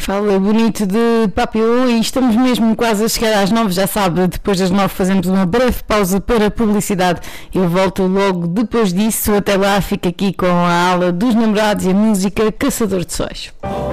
Fala bonito de Papillon e estamos mesmo quase a chegar às 9, já sabe, depois das 9 fazemos uma breve pausa para publicidade. Eu volto logo depois disso, até lá fico aqui com a aula dos namorados e a música Caçador de Sóis.